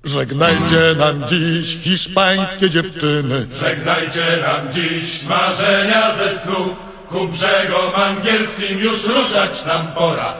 Żegnajcie nam dziś hiszpańskie dziewczyny. Żegnajcie nam dziś marzenia ze snów. Ku brzegom angielskim już ruszać nam pora.